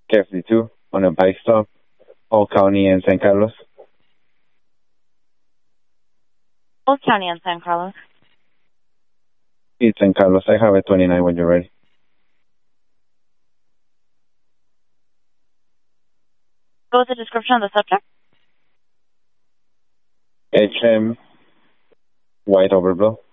Carefully too, on a bike stop, Old County and San Carlos. Old County and San Carlos. It's San Carlos. I have a 29 when you're ready. What was the description of the subject? HM, white overblow.